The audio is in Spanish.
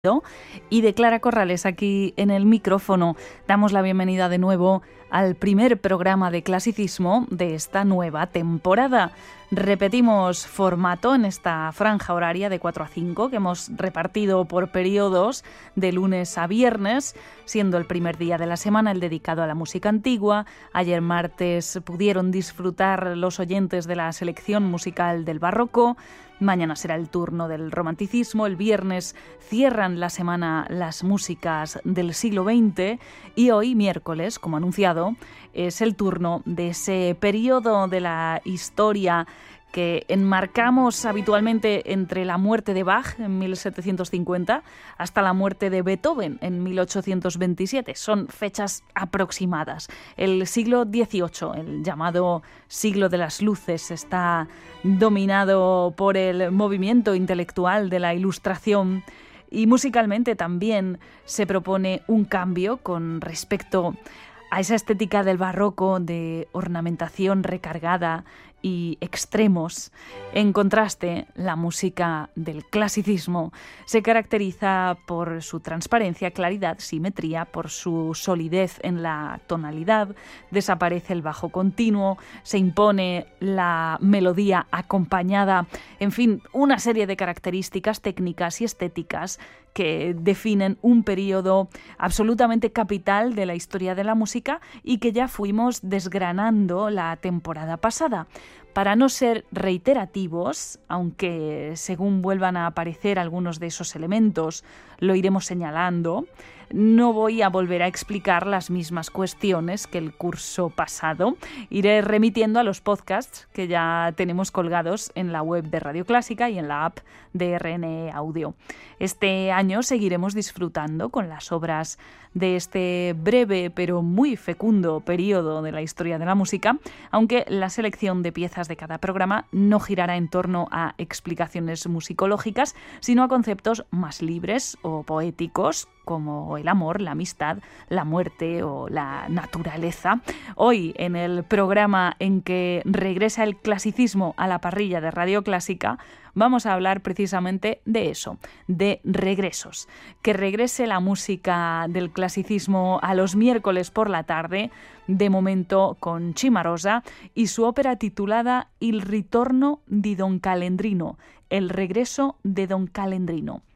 Y de Clara Corrales aquí en el micrófono. Damos la bienvenida de nuevo al primer programa de clasicismo de esta nueva temporada. Repetimos formato en esta franja horaria de 4 a 5 que hemos repartido por periodos de lunes a viernes, siendo el primer día de la semana el dedicado a la música antigua. Ayer martes pudieron disfrutar los oyentes de la selección musical del barroco. Mañana será el turno del romanticismo. El viernes cierran la semana las músicas del siglo XX y hoy, miércoles, como anunciado, es el turno de ese periodo de la historia que enmarcamos habitualmente entre la muerte de Bach en 1750 hasta la muerte de Beethoven en 1827. Son fechas aproximadas. El siglo XVIII, el llamado siglo de las luces, está dominado por el movimiento intelectual de la Ilustración y musicalmente también se propone un cambio con respecto a esa estética del barroco de ornamentación recargada y extremos. En contraste, la música del clasicismo se caracteriza por su transparencia, claridad, simetría, por su solidez en la tonalidad. Desaparece el bajo continuo, se impone la melodía acompañada, en fin, una serie de características técnicas y estéticas que definen un periodo absolutamente capital de la historia de la música y que ya fuimos desgranando la temporada pasada. Para no ser reiterativos, aunque según vuelvan a aparecer algunos de esos elementos, lo iremos señalando, no voy a volver a explicar las mismas cuestiones que el curso pasado. Iré remitiendo a los podcasts que ya tenemos colgados en la web de Radio Clásica y en la app de RNE Audio. Este año seguiremos disfrutando con las obras de este breve pero muy fecundo periodo de la historia de la música, aunque la selección de piezas de cada programa no girará en torno a explicaciones musicológicas, sino a conceptos más libres o poéticos, como el amor, la amistad, la muerte o la naturaleza. Hoy, en el programa en que regresa el clasicismo a la parrilla de Radio Clásica, vamos a hablar precisamente de eso, de regresos. Que regrese la música del clasicismo a los miércoles por la tarde, de momento con Cimarosa y su ópera titulada Il ritorno di Don Calendrino, el regreso de Don Calendrino.